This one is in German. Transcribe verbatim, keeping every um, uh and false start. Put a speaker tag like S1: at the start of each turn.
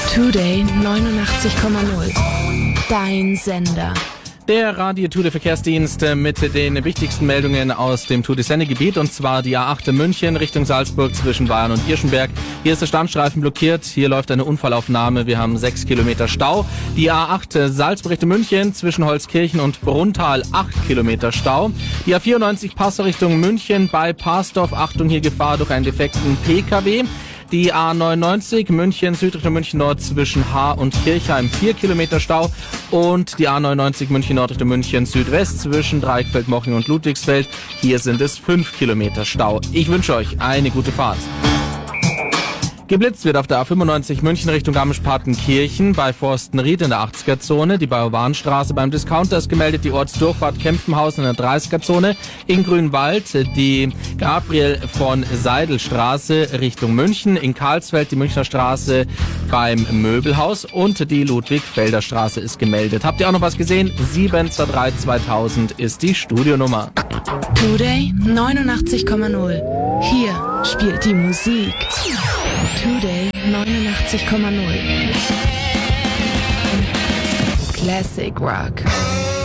S1: Today neunundachtzig Komma null. Dein Sender.
S2: Der Radio Today Verkehrsdienst mit den wichtigsten Meldungen aus dem Today Sendegebiet, und zwar die A acht in München Richtung Salzburg zwischen Bayern und Irschenberg. Hier ist der Standstreifen blockiert, hier läuft eine Unfallaufnahme, wir haben sechs Kilometer Stau. Die A acht Salzburg Richtung München zwischen Holzkirchen und Brunntal acht Kilometer Stau. Die A vierundneunzig Passau Richtung München bei Parsdorf, Achtung, hier Gefahr durch einen defekten P K W. Die A neunundneunzig München Süd Richtung München Nord zwischen Haar und Kirchheim vier Kilometer Stau, und die A neunundneunzig München Nord Richtung München Südwest zwischen Dreieckfeld, Moching und Ludwigsfeld. Hier sind es fünf Kilometer Stau. Ich wünsche euch eine gute Fahrt. Geblitzt wird auf der A fünfundneunzig München Richtung Garmisch-Partenkirchen bei Forstenried in der achtziger-Zone. Die Bajowanstraße beim Discounter ist gemeldet, die Ortsdurchfahrt Kempfenhausen in der dreißiger-Zone. In Grünwald die Gabriel von Seidel-Straße Richtung München. In Karlsfeld die Münchner Straße beim Möbelhaus, und die Ludwig-Felder Straße ist gemeldet. Habt ihr auch noch was gesehen? sieben zwei drei zweitausend ist die Studionummer.
S1: Today neunundachtzig Komma null. Hier spielt die Musik. Today neunundachtzig Komma null. Classic Rock.